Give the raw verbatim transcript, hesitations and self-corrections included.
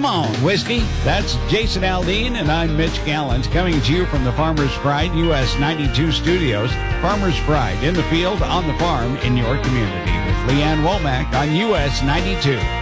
Come on, Whiskey. That's Jason Aldean, and I'm Mitch Gallent, coming to you from the Farmer's Pride U S ninety-two studios. Farmer's Pride, in the field, on the farm, in your community, with Leanne Womack on U S ninety-two.